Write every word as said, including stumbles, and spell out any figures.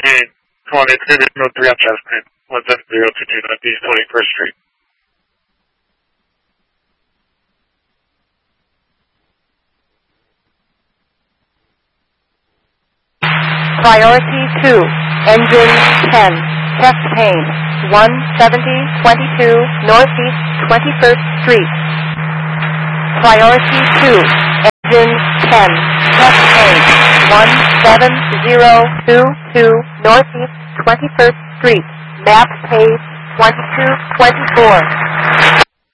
Hey, come on, it's going to be no three on Chestnut. one seven zero two two Northeast twenty-first Street. Priority two, engine ten, chest pain, one seventy twenty-two Northeast twenty-first Street. Priority two, engine ten, chest pain, one seven zero two two Northeast twenty-first Street. Map page twenty-two twenty-four.